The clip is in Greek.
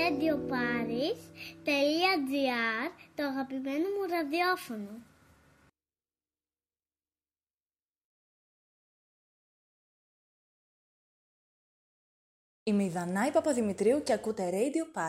radioparis.gr, το αγαπημένο μου ραδιόφωνο. Είμαι η Δανάη Παπαδημητρίου και ακούτε Radio Paris.